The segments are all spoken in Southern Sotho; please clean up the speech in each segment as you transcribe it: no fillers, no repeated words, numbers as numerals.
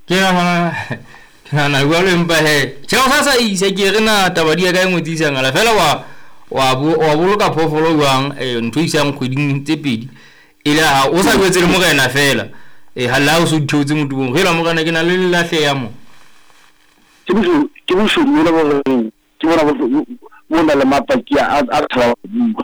Kana go le mpa he tshego sa ise ke rena tabadi ya ka ngwetisa ngala fela wa boloka phofolo jwang ntho isang khweding tse pedi ile ha o sa gwetse le mogena fela ha la o se thotse motubong ge la mogena ke na le lahle ya mo ke bo shumi le bo ke bona bona le mapaki a tla bua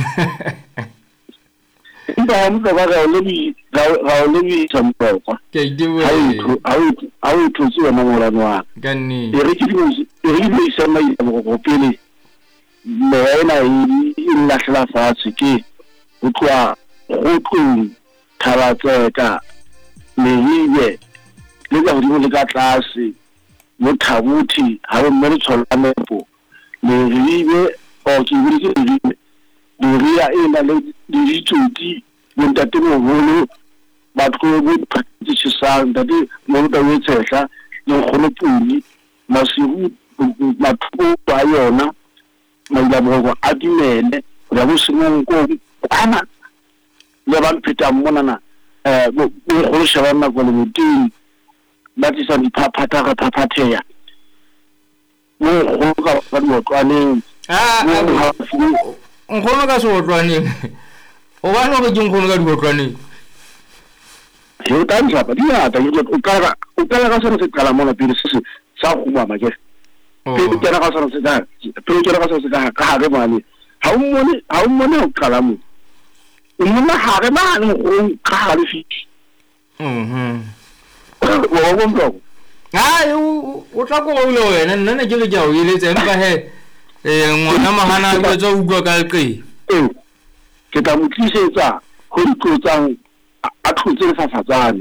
Imba mutse ba ga le bi tsampo ke idewe ha o thotse wa mangolano wa ganni e re di isa mai go pele me ena e lahla fatshe ke o tloa go tlong thabatseka lehibe le ga di le ka tlase mo thabuthi ha re mo tshola mepo lehibe o ke bile ke lehibe ria ena le ditsuti mo ntate mo holo ba tlo bo practice sang dadi mo ba wetshehla le kholo puli masiru matho ba yona maila bogo a dimele ya bo sengong ko ana le ba mpeta monana bo go sheba nna go le moteng ba tsa di phaphatheya mo go ka di otwaneng nkgono ka se otwaneng o ba no ke nkgono ka di otwaneng yo tantsa ba dia ta o kala ka se se kala mona pele se sa go mama ke pele ke ra ka se da pele ke ra ka se da ka ha re mane ha o mone o kala mo o mona ha re mane go ka ha le fiti o go mbo o tla go ile wena nna ke le ja o ile tse mpa he ngwana mahana a tswa utlwa ka leqe ke tla mo tlisetsa go ditlotsang a thotse le fafatsane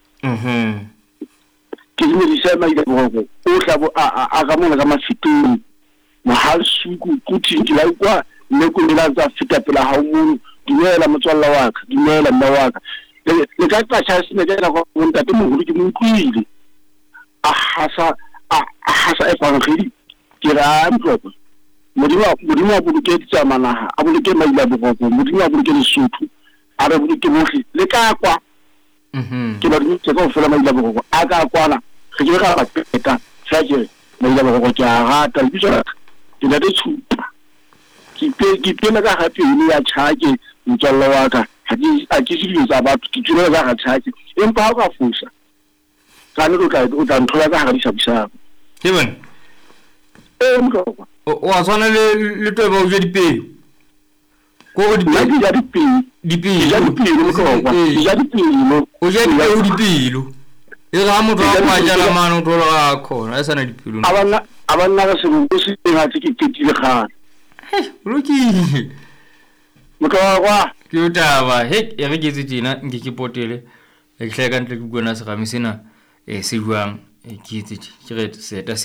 ke di di sema ile go o tla bo a ga mona ka mafiteng mo ha suku kuthi ke la kwa le ko le tsa fita pela ha mo dumela motswalla wa ka dumela mma wa ka le ka tla tshasa ne ka go ntate mo go ke mo utlwile a hasa e pangkhedi ke ra mtloko modimo a boloke tsamanaha a boloke maila bogogo modimo a boloke lesotho a re boloke bohle le ka kwa ke ba ditse ka ofela maila bogogo a ka kwana ge ke ga ba peta sa ke maila bogogo ke a rata le bitso ke na tshupa ke pela ka hape ile ya tshake motswalla wa ka a ke se ditsa batho ke tsile ga tshake empa ha ka fusa kana o tla nthola ka ga di sabisa ke bona mtloko wa tswana le tweba o je dipeo go di ja dipelo o je dipelo e ga motho wa kwa jala mano tolo ga khona a sana dipelo abanna ka se go se nga tse ke ketile gana loki motwa ke utaba he e re ke tsena nke ke potele e hleka ntle ke bona se ga misena se juang ke tsetse ke re seta